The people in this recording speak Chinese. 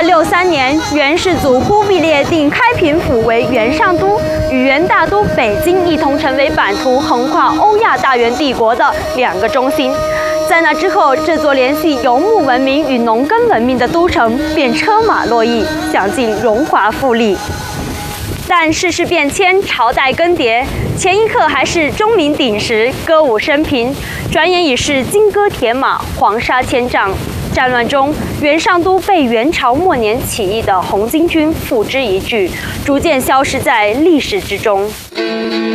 1263年，元世祖忽必烈定开平府为元上都，与元大都北京一同成为版图横跨欧亚大元帝国的2个中心。在那之后，这座联系游牧文明与农耕文明的都城便车马络绎，享尽荣华富丽。但世事变迁，朝代更迭，前一刻还是钟鸣鼎食、歌舞升平，转眼已是金戈铁马、黄沙千丈。战乱中，元上都被元朝末年起义的红巾军付之一炬，逐渐消失在历史之中。